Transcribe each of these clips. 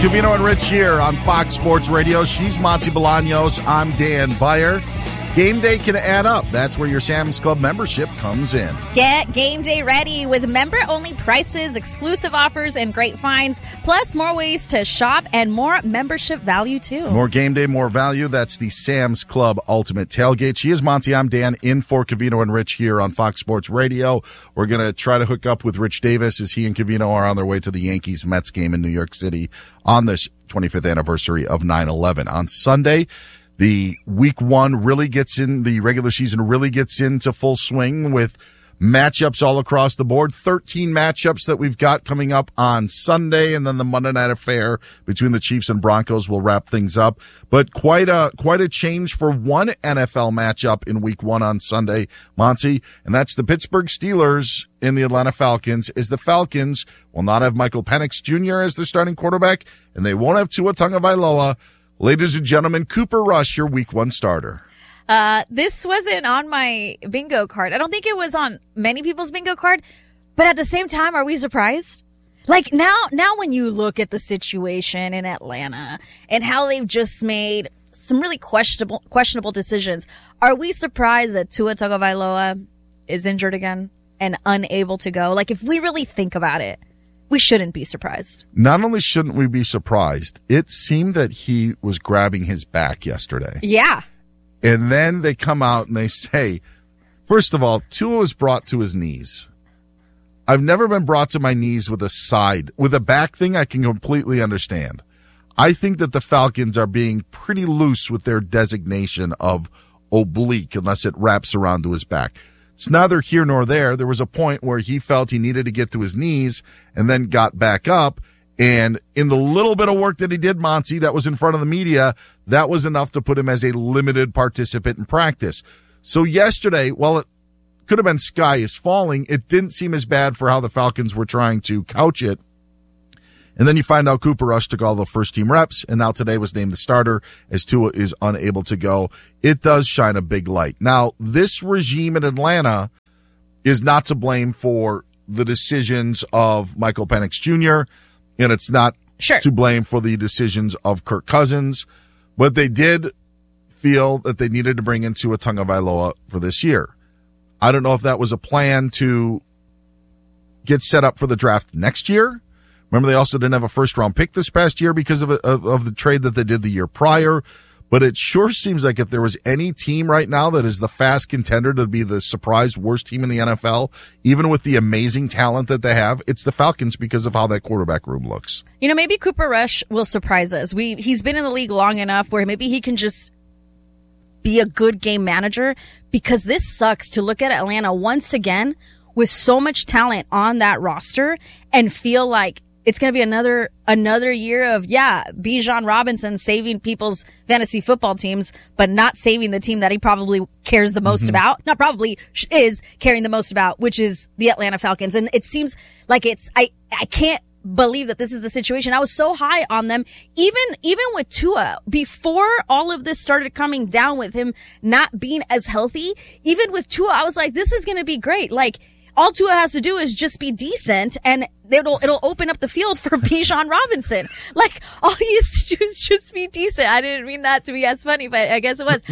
Covino and Rich here on Fox Sports Radio. She's Monty Bolaños. I'm Dan Beyer. Game day can add up. That's where your Sam's Club membership comes in. Get game day ready with member-only prices, exclusive offers, and great finds, plus more ways to shop and more membership value, too. More game day, more value. That's the Sam's Club Ultimate Tailgate. She is Monty. I'm Dan, in for Covino and Rich here on Fox Sports Radio. We're going to try to hook up with Rich Davis as he and Covino are on their way to the Yankees-Mets game in New York City on this 25th anniversary of 9/11. On Sunday, the week one really gets in, the regular season really gets into full swing with matchups all across the board. 13 matchups that we've got coming up on Sunday, and then the Monday night affair between the Chiefs and Broncos will wrap things up. But quite a change for one NFL matchup in week one on Sunday, Monty, and that's the Pittsburgh Steelers and the Atlanta Falcons, as the Falcons will not have Michael Penix Jr. as their starting quarterback, and they won't have Tua Tagovailoa. Ladies and gentlemen, Cooper Rush, your week one starter. This wasn't on my bingo card. I don't think it was on many people's bingo card, but at the same time, are we surprised? Like now when you look at the situation in Atlanta and how they've just made some really questionable decisions, are we surprised that Tua Tagovailoa is injured again and unable to go? Like, if we really think about it, we shouldn't be surprised. Not only shouldn't we be surprised, it seemed that he was grabbing his back yesterday. Yeah. And then they come out and they say, first of all, Tua was brought to his knees. I've never been brought to my knees with a back thing I can completely understand. I think that the Falcons are being pretty loose with their designation of oblique unless it wraps around to his back. It's neither here nor there. There was a point where he felt he needed to get to his knees and then got back up. And in the little bit of work that he did, Monty, that was in front of the media, that was enough to put him as a limited participant in practice. So yesterday, while it could have been sky is falling, it didn't seem as bad for how the Falcons were trying to couch it. And then you find out Cooper Rush took all the first-team reps, and now today was named the starter as Tua is unable to go. It does shine a big light. Now, this regime in Atlanta is not to blame for the decisions of Michael Penix Jr., and it's not to blame for the decisions of Kirk Cousins, but they did feel that they needed to bring in Tua Tagovailoa for this year. I don't know if that was a plan to get set up for the draft next year. Remember, they also didn't have a first-round pick this past year because of the trade that they did the year prior. But it sure seems like if there was any team right now that is the fast contender to be the surprise worst team in the NFL, even with the amazing talent that they have, it's the Falcons because of how that quarterback room looks. You know, maybe Cooper Rush will surprise us. He's been in the league long enough where maybe he can just be a good game manager, because this sucks to look at Atlanta once again with so much talent on that roster and feel like it's going to be another year of, Bijan Robinson saving people's fantasy football teams, but not saving the team that he probably cares the most about. Not probably, is caring the most about, which is the Atlanta Falcons. And it seems like I can't believe that this is the situation. I was so high on them, even with Tua, before all of this started coming down with him not being as healthy. Even with Tua, I was like, this is going to be great. Like, all Tua has to do is just be decent, and it'll open up the field for Bijan Robinson. Like, all he has to do is just be decent. I didn't mean that to be as funny, but I guess it was.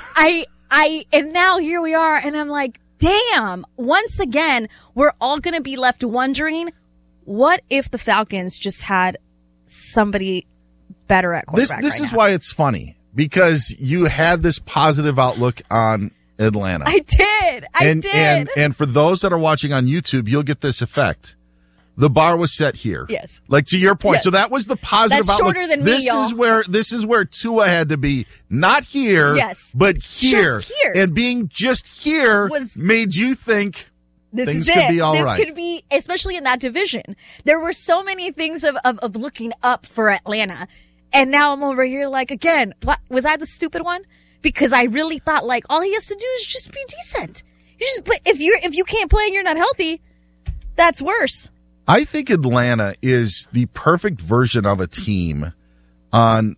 And now here we are, and I'm like, damn, once again, we're all going to be left wondering, what if the Falcons just had somebody better at quarterback? This is why it's funny, because you had this positive outlook on Atlanta. I did. And for those that are watching on YouTube, you'll get this effect. The bar was set here. Yes. Like, to your point. Yes. So that was the positive That's outlook. Shorter than me, y'all. This is where Tua had to be. Not here, but here. Just here. And being just here made you think things could be all right. This could be, especially in that division. There were so many things of looking up for Atlanta. And now I'm over here like, again, what was I the stupid one? Because I really thought, like, all he has to do is just be decent. But if you can't play and you're not healthy, that's worse. I think Atlanta is the perfect version of a team on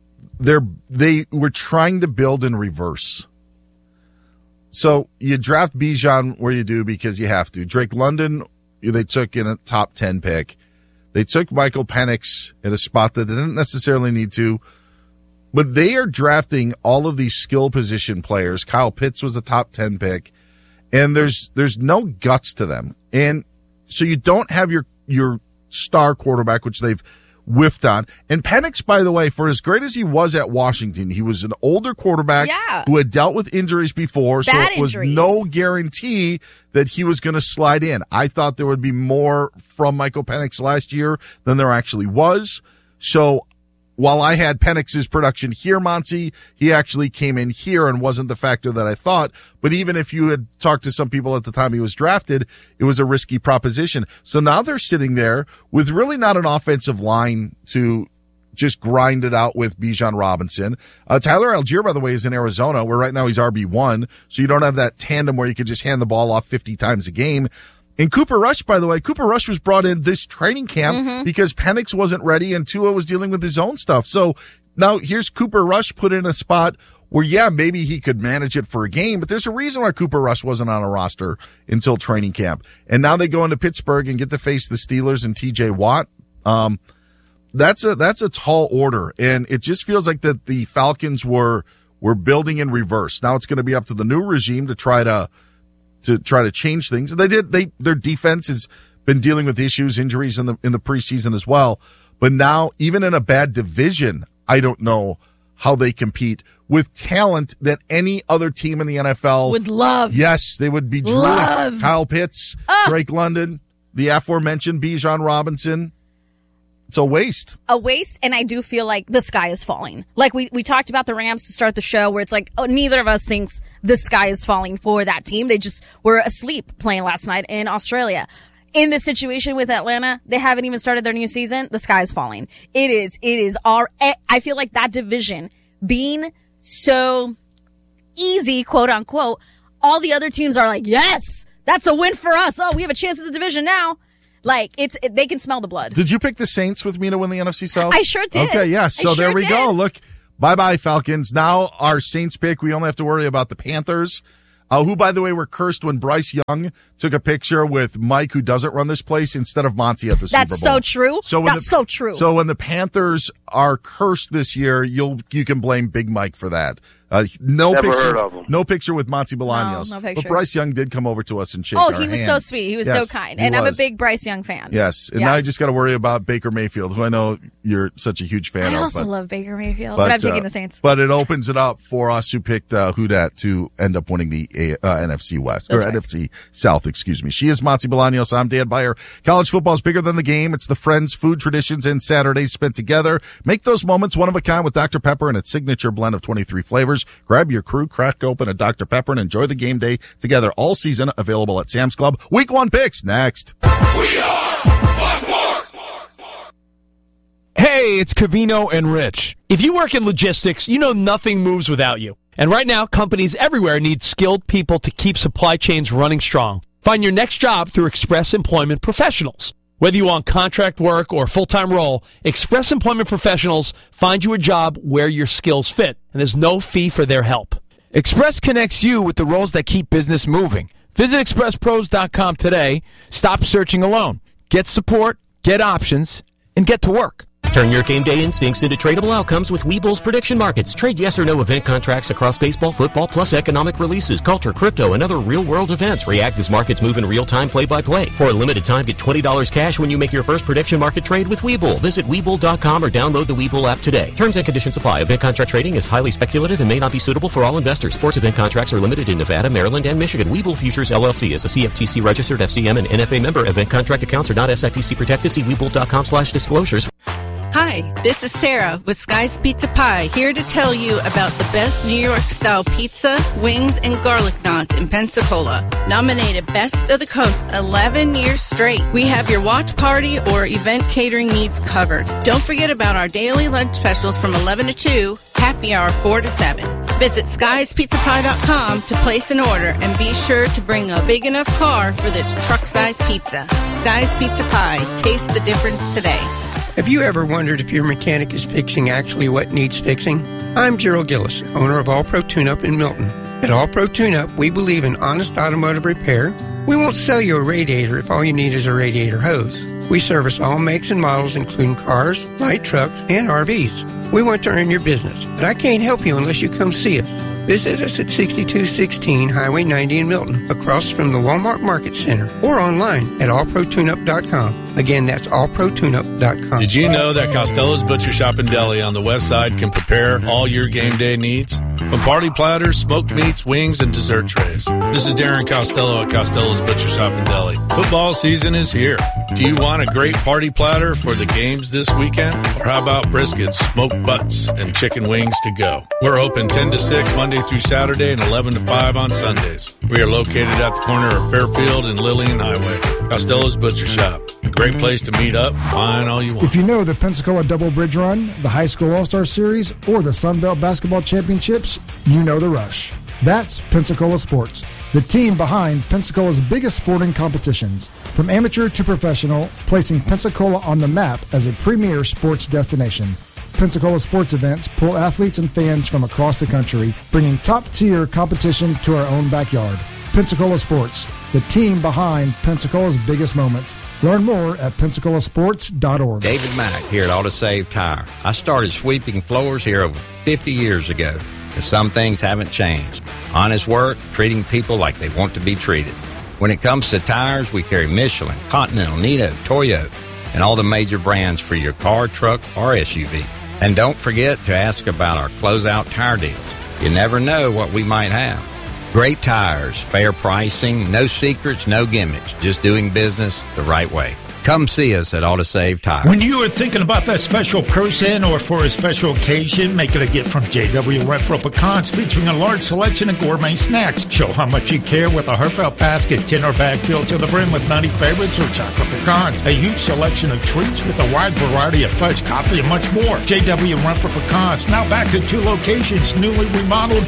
they were trying to build in reverse. So you draft Bijan where you do because you have to. Drake London, they took in a top 10 pick. They took Michael Penix at a spot that they didn't necessarily need to, but they are drafting all of these skill position players. Kyle Pitts was a top 10 pick, and there's no guts to them. And so you don't have your star quarterback, which they've whiffed on. And Penix, by the way, for as great as he was at Washington, he was an older quarterback who had dealt with injuries before, so it was no guarantee that he was going to slide in. I thought there would be more from Michael Penix last year than there actually was. So while I had Penix's production here, Monty, he actually came in here and wasn't the factor that I thought. But even if you had talked to some people at the time he was drafted, it was a risky proposition. So now they're sitting there with really not an offensive line to just grind it out with Bijan Robinson. Tyler Algier, by the way, is in Arizona, where right now he's RB1. So you don't have that tandem where you could just hand the ball off 50 times a game. And Cooper Rush, by the way, Cooper Rush was brought in this training camp because Penix wasn't ready and Tua was dealing with his own stuff. So now here's Cooper Rush put in a spot where, yeah, maybe he could manage it for a game, but there's a reason why Cooper Rush wasn't on a roster until training camp. And now they go into Pittsburgh and get to face the Steelers and TJ Watt. That's a tall order. And it just feels like that the Falcons were building in reverse. Now it's going to be up to the new regime to try to change things. Their defense has been dealing with issues, injuries in the preseason as well. But now, even in a bad division, I don't know how they compete with talent that any other team in the NFL would love. Yes, they would be drooling. Kyle Pitts, Drake London, the aforementioned Bijan Robinson. It's a waste. A waste, and I do feel like the sky is falling. Like we talked about the Rams to start the show, where it's like, oh, neither of us thinks the sky is falling for that team. They just were asleep playing last night in Australia. In this situation with Atlanta, they haven't even started their new season. The sky is falling. I feel like that division being so easy, quote unquote, all the other teams are like, yes, that's a win for us. Oh, we have a chance at the division now. Like, they can smell the blood. Did you pick the Saints with me to win the NFC South? I sure did. Okay, yeah. So there we go. Look, bye-bye, Falcons. Now our Saints pick, we only have to worry about the Panthers, who, by the way, were cursed when Bryce Young took a picture with Mike, who doesn't run this place, instead of Monty at the Super Bowl. That's so true. So true. So when the Panthers are cursed this year, you can blame Big Mike for that. No picture with Monty Bolaños. No picture. But Bryce Young did come over to us and shake our hand. He was so sweet. He was so kind. And I'm a big Bryce Young fan. Yes. And now you just got to worry about Baker Mayfield, who I know you're such a huge fan of. I also love Baker Mayfield, but I'm taking the Saints. But it opens it up for us who picked Houdat to end up winning the NFC West, or NFC South, excuse me. She is Monty Bolaños. I'm Dan Beyer. College football is bigger than the game. It's the friends, food, traditions, and Saturdays spent together. Make those moments one of a kind with Dr. Pepper and its signature blend of 23 flavors. Grab your crew, crack open a Dr. Pepper, and enjoy the game day together all season. Available at Sam's Club. Week 1 picks next. We are Sports. Hey, it's Covino and Rich. If you work in logistics, you know nothing moves without you. And right now, companies everywhere need skilled people to keep supply chains running strong. Find your next job through Express Employment Professionals. Whether you want contract work or full-time role, Express Employment Professionals find you a job where your skills fit, and there's no fee for their help. Express connects you with the roles that keep business moving. Visit expresspros.com today. Stop searching alone. Get support, get options, and get to work. Turn your game day instincts into tradable outcomes with Webull's prediction markets. Trade yes or no event contracts across baseball, football, plus economic releases, culture, crypto, and other real-world events. React as markets move in real time, play-by-play. For a limited time, get $20 cash when you make your first prediction market trade with Webull. Visit Webull.com or download the Webull app today. Terms and conditions apply. Event contract trading is highly speculative and may not be suitable for all investors. Sports event contracts are limited in Nevada, Maryland, and Michigan. Webull Futures LLC is a CFTC registered FCM and NFA member. Event contract accounts are not SIPC protected. See Webull.com/disclosures. Hi, this is Sarah with Sky's Pizza Pie, here to tell you about the best New York-style pizza, wings, and garlic knots in Pensacola. Nominated Best of the Coast 11 years straight. We have your watch party or event catering needs covered. Don't forget about our daily lunch specials from 11 to 2, happy hour 4 to 7. Visit skiespizzapie.com to place an order and be sure to bring a big enough car for this truck-sized pizza. Sky's Pizza Pie. Taste the difference today. Have you ever wondered if your mechanic is fixing actually what needs fixing? I'm Gerald Gillis, owner of All Pro Tune-Up in Milton. At All Pro Tune-Up, we believe in honest automotive repair. We won't sell you a radiator if all you need is a radiator hose. We service all makes and models, including cars, light trucks, and RVs. We want to earn your business, but I can't help you unless you come see us. Visit us at 6216 Highway 90 in Milton, across from the Walmart Market Center, or online at allprotuneup.com. Again, that's allprotuneup.com. Did you know that Costello's Butcher Shop and Deli on the west side can prepare all your game day needs? From party platters, smoked meats, wings, and dessert trays. This is Darren Costello at Costello's Butcher Shop and Deli. Football season is here. Do you want a great party platter for the games this weekend? Or how about briskets, smoked butts, and chicken wings to go? We're open 10 to 6 Monday through Saturday and 11 to 5 on Sundays. We are located at the corner of Fairfield and Lillian Highway. Costello's Butcher Shop. A great place to meet up, find all you want. If you know the Pensacola Double Bridge Run, the High School All-Star Series, or the Sun Belt Basketball Championships, you know the rush. That's Pensacola Sports, the team behind Pensacola's biggest sporting competitions, from amateur to professional, placing Pensacola on the map as a premier sports destination. Pensacola sports events pull athletes and fans from across the country, bringing top-tier competition to our own backyard. Pensacola Sports, the team behind Pensacola's biggest moments. Learn more at PensacolaSports.org. David Mack here at Auto Save Tire. I started sweeping floors here over 50 years ago, and some things haven't changed. Honest work, treating people like they want to be treated. When it comes to tires, we carry Michelin, Continental, Nitto, Toyo, and all the major brands for your car, truck, or SUV. And don't forget to ask about our closeout tire deals. You never know what we might have. Great tires, fair pricing, no secrets, no gimmicks, just doing business the right way. Come see us at AutoSave Tire. When you are thinking about that special person or for a special occasion, make it a gift from J.W. Renfro Pecans, featuring a large selection of gourmet snacks. Show how much you care with a heartfelt basket, tin or bag filled to the brim with nutty favorites or chocolate pecans. A huge selection of treats with a wide variety of fudge, coffee, and much more. J.W. Renfro Pecans, now back to 2 locations, newly remodeled,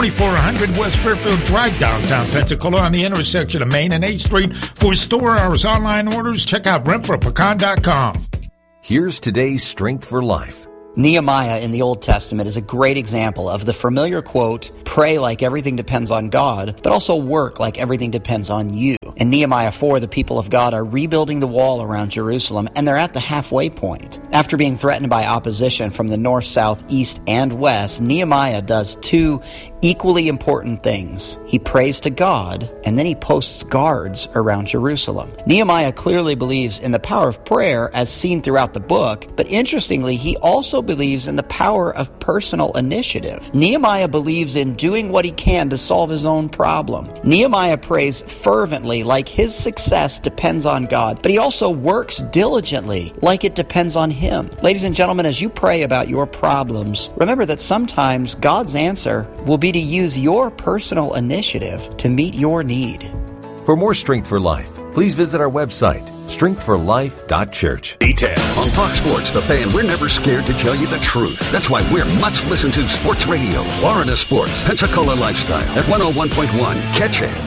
2400 West Fairfield Drive, downtown Pensacola, on the intersection of Main and 8th Street. For store hours, online orders, check out RenfroPecan.com. Here's today's Strength for Life. Nehemiah in the Old Testament is a great example of the familiar quote, pray like everything depends on God, but also work like everything depends on you. In Nehemiah 4, the people of God are rebuilding the wall around Jerusalem, and they're at the halfway point. After being threatened by opposition from the north, south, east, and west, Nehemiah does 2 equally important things. He prays to God, and then he posts guards around Jerusalem. Nehemiah clearly believes in the power of prayer as seen throughout the book, but interestingly, he also believes in the power of personal initiative. Nehemiah believes in doing what he can to solve his own problem. Nehemiah prays fervently like his success depends on God, but he also works diligently like it depends on him. Ladies and gentlemen, as you pray about your problems, remember that sometimes God's answer will be to use your personal initiative to meet your need. For more Strength for Life, please visit our website, strengthforlife.church. Details. On Fox Sports, The Fan, we're never scared to tell you the truth. That's why we're much listened to sports radio. Florida Sports, Pensacola Lifestyle at 101.1. Catch it.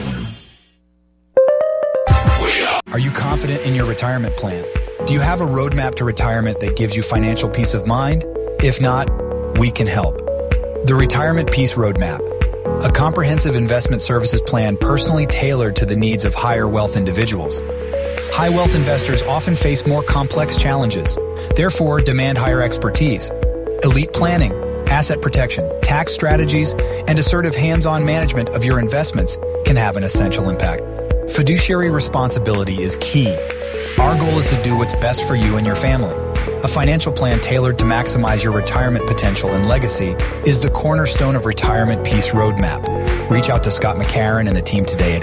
Are you confident in your retirement plan? Do you have a roadmap to retirement that gives you financial peace of mind? If not, we can help. The Retirement Peace Roadmap, a comprehensive investment services plan personally tailored to the needs of higher wealth individuals. High wealth investors often face more complex challenges, therefore demand higher expertise. Elite planning, asset protection, tax strategies, and assertive hands-on management of your investments can have an essential impact. Fiduciary responsibility is key. Our goal is to do what's best for you and your family. A financial plan tailored to maximize your retirement potential and legacy is the cornerstone of Retirement Peace Roadmap. Reach out to Scott McCarron and the team today at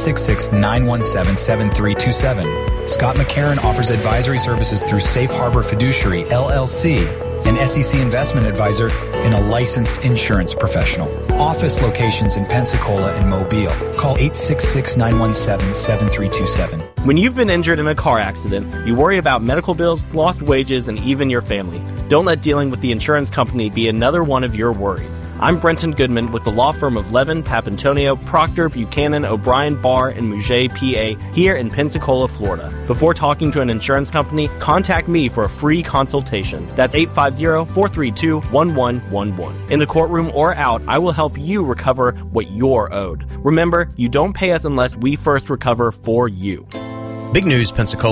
866-917-7327. Scott McCarron offers advisory services through Safe Harbor Fiduciary, LLC, an SEC investment advisor and a licensed insurance professional. Office locations in Pensacola and Mobile. Call 866-917-7327. When you've been injured in a car accident, you worry about medical bills, lost wages, and even your family. Don't let dealing with the insurance company be another one of your worries. I'm Brenton Goodman with the law firm of Levin, Papantonio, Proctor, Buchanan, O'Brien, Barr, and Mouget, PA, here in Pensacola, Florida. Before talking to an insurance company, contact me for a free consultation. That's 850-432-1111. In the courtroom or out, I will help you recover what you're owed. Remember, you don't pay us unless we first recover for you. Big news, Pensacola.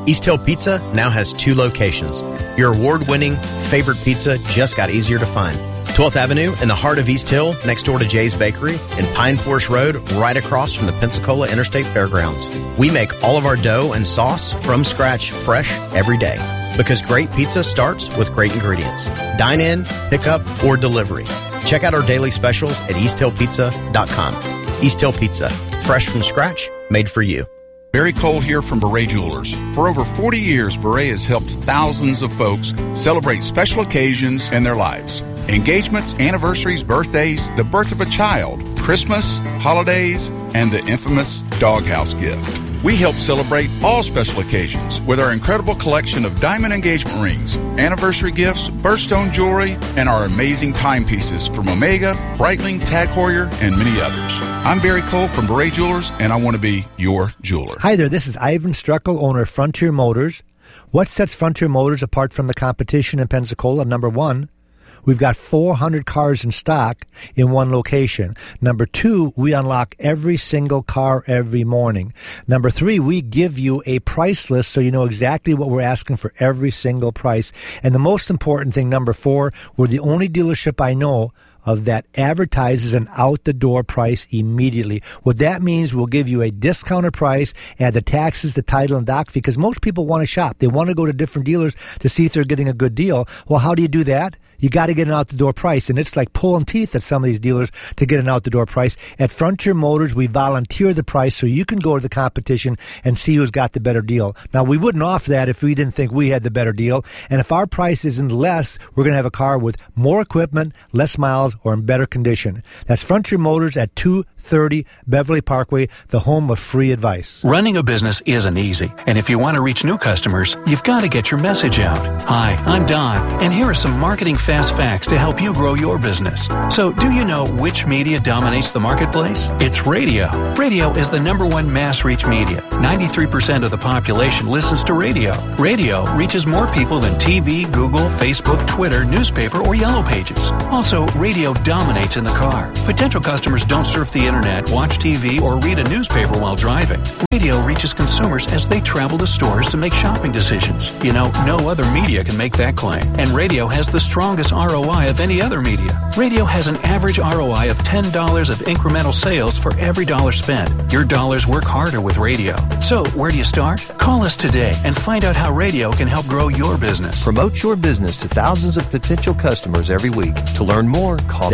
East Hill Pizza now has 2 locations. Your award-winning favorite pizza just got easier to find. 12th Avenue in the heart of East Hill, next door to Jay's Bakery, and Pine Forest Road, right across from the Pensacola Interstate Fairgrounds. We make all of our dough and sauce from scratch, fresh, every day. Because great pizza starts with great ingredients. Dine in, pick up, or delivery. Check out our daily specials at easthillpizza.com. East Hill Pizza, fresh from scratch, made for you. Barry Cole here from Beret Jewelers. For over 40 years, Beret has helped thousands of folks celebrate special occasions in their lives. Engagements, anniversaries, birthdays, the birth of a child, Christmas, holidays, and the infamous doghouse gift. We help celebrate all special occasions with our incredible collection of diamond engagement rings, anniversary gifts, birthstone jewelry, and our amazing timepieces from Omega, Breitling, Tag Heuer, and many others. I'm Barry Cole from Beret Jewelers, and I want to be your jeweler. Hi there, this is Ivan Struckel, owner of Frontier Motors. What sets Frontier Motors apart from the competition in Pensacola? Number one, we've got 400 cars in stock in one location. Number two, we unlock every single car every morning. Number three, we give you a price list so you know exactly what we're asking for every single price. And the most important thing, number four, we're the only dealership I know of that advertises an out-the-door price immediately. What that means, we'll give you a discounted price, add the taxes, the title, and doc fee, because most people want to shop. They want to go to different dealers to see if they're getting a good deal. Well, how do you do that? You got to get an out-the-door price, and it's like pulling teeth at some of these dealers to get an out-the-door price. At Frontier Motors, we volunteer the price so you can go to the competition and see who's got the better deal. Now, we wouldn't offer that if we didn't think we had the better deal, and if our price isn't less, we're going to have a car with more equipment, less miles, or in better condition. That's Frontier Motors at 230 Beverly Parkway, the home of free advice. Running a business isn't easy, and if you want to reach new customers, you've got to get your message out. Hi, I'm Don, and here are some marketing fast facts to help you grow your business. So, do you know which media dominates the marketplace? It's radio. Radio is the #1 mass reach media. 93% of the population listens to radio. Radio reaches more people than TV, Google, Facebook, Twitter, newspaper, or Yellow Pages. Also, radio dominates in the car. Potential customers don't surf the internet, watch TV, or read a newspaper while driving. Radio reaches consumers as they travel to stores to make shopping decisions. You know, no other media can make that claim. And radio has the strongest ROI of any other media. Radio has an average ROI of $10 of incremental sales for every dollar spent. Your dollars work harder with radio. So, where do you start? Call us today and find out how radio can help grow your business. Promote your business to thousands of potential customers every week. To learn more, call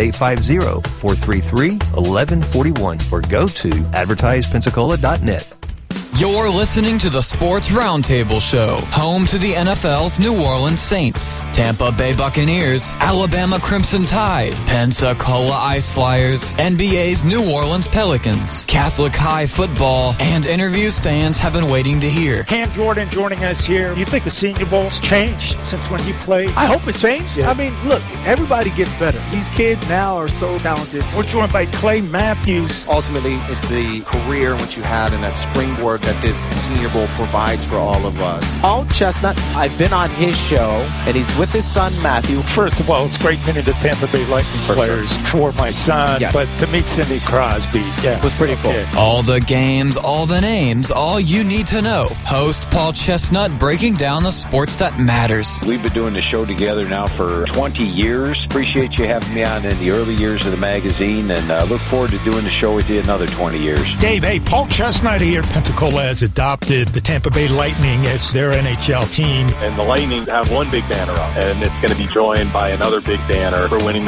850-433-1141 or go to advertisepensacola.net. You're listening to the Sports Roundtable Show, home to the NFL's New Orleans Saints, Tampa Bay Buccaneers, Alabama Crimson Tide, Pensacola Ice Flyers, NBA's New Orleans Pelicans, Catholic High football, and interviews fans have been waiting to hear. Cam Jordan joining us here. You think the Senior Bowl's changed since when he played? I hope it's changed. Yeah. I mean, look, everybody gets better. These kids now are so talented. We're joined by Clay Matthews. Ultimately, it's the career which you had and that springboard that this Senior Bowl provides for all of us. Paul Chestnut, I've been on his show, and he's with his son, Matthew. First of all, it's great meeting the Tampa Bay Lightning players for my son, yes. But to meet Cindy Crosby, it was pretty cool. All the games, all the names, all you need to know. Host Paul Chestnut breaking down the sports that matters. We've been doing the show together now for 20 years. Appreciate you having me on in the early years of the magazine, and look forward to doing the show with you another 20 years. Dave, hey, Paul Chestnut here. Pensacola has adopted the Tampa Bay Lightning as their NHL team. And the Lightning have one big banner up, and it's going to be joined by another big banner for winning